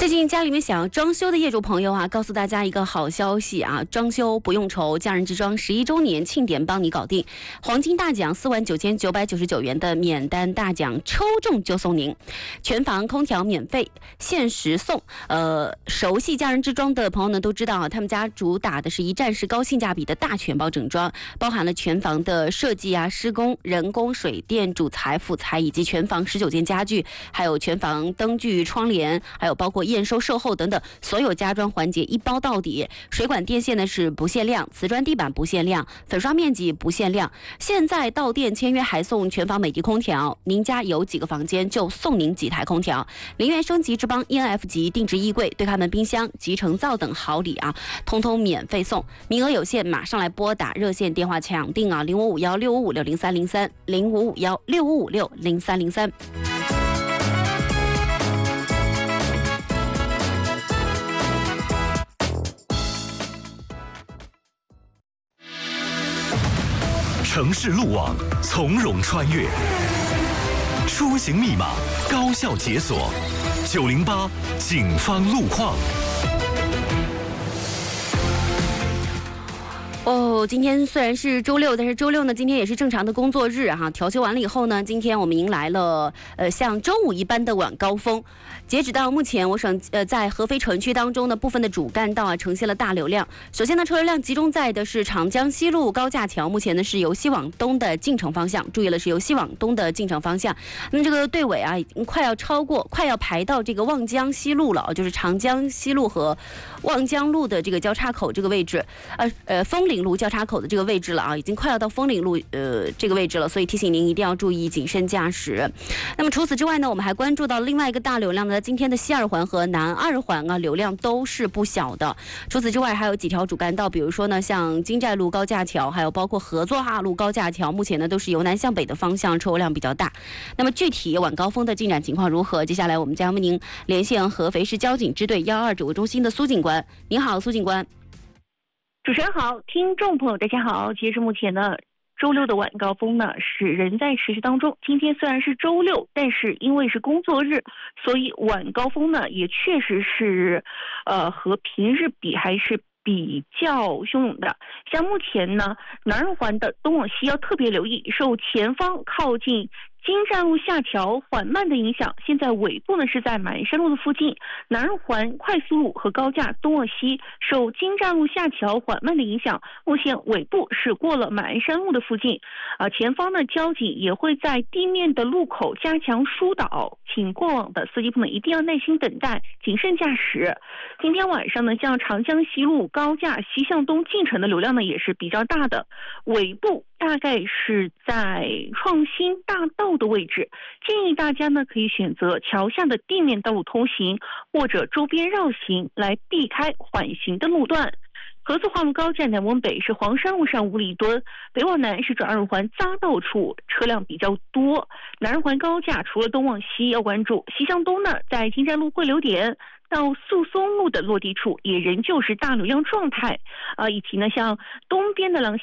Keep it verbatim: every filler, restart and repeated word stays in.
最近家里面想要装修的业主朋友啊，告诉大家一个好消息啊，装修不用愁，家人之装十一周年庆典帮你搞定，黄金大奖四万九千九百九十九元的免单大奖，抽中就送您全房空调免费，限时送。呃，熟悉家人之装的朋友呢都知道啊，他们家主打的是一站式高性价比的大全包整装，包含了全房的设计啊、施工、人工、水电、主材、辅材以及全房十九件家具，还有全房灯具、窗帘，还有包括验收售后等等所有家装环节一包到底。水管电线呢是不限量，瓷砖地板不限量，粉刷面积不限量。现在到店签约还送全房美的空调，您家有几个房间就送您几台空调。零元升级之邦 E N F 级定制衣柜、对开门冰箱、集成灶等好礼啊，通通免费送。名额有限，马上来拨打热线电话抢订啊，零五五幺六五五六零三零三，零五五幺六五五六零三零三。 城市路网从容穿越，出行密码高效解锁。九零八警方路况。 哦，今天虽然是周六，但是周六呢，今天也是正常的工作日哈。调休完了以后呢，今天我们迎来了呃像周五一般的晚高峰。截止到目前，我省呃在合肥城区当中呢，部分的主干道啊呈现了大流量。首先呢，车流量集中在的是长江西路高架桥，目前呢是由西往东的进城方向，注意了是由西往东的进城方向。那么这个队尾啊，已经快要超过，快要排到这个望江西路了，就是长江西路和望江路的这个交叉口这个位置，呃呃枫林路交叉口的这个位置了啊，已经快要到枫林路呃这个位置了，所以提醒您一定要注意谨慎驾驶。那么除此之外呢，我们还关注到另外一个大流量的，今天的西二环和南二环啊，流量都是不小的。除此之外，还有几条主干道，比如说呢，像金寨路高架桥，还有包括合作二路高架桥，目前呢都是由南向北的方向车流量比较大。那么具体晚高峰的进展情况如何？接下来我们将为您连线合肥市交警支队幺二指挥中心的苏警官。您好，苏警官。 主持人好，听众朋友大家好。截至目前呢，周六的晚高峰呢是仍在持续当中。今天虽然是周六，但是因为是工作日，所以晚高峰呢也确实是，呃，和平日比还是比较汹涌的。像目前呢，南二环的东往西要特别留意，受前方靠近金站路下桥缓慢的影响，现在尾部呢是在满山路的附近，南二环快速路和高架东往西受金站路下桥缓慢的影响，目前尾部是过了满山路的附近，啊、呃，前方呢交警也会在地面的路口加强疏导，请过往的司机朋友一定要耐心等待，谨慎驾驶。今天晚上呢，像长江西路高架西向东进城的流量呢也是比较大的，尾部大概是在创新大道的位置，建议大家呢可以选择桥下的地面道路通行，或者周边绕行来避开缓行的路段。合作化路高架南往北是黄山路上五里墩，北往南是转二环匝道处，车辆比较多。南二环高架除了东往西要关注，西向东呢，在金站路汇流点到诉松路的落地处也仍旧是大流量状态啊、呃，以及呢像东边的廊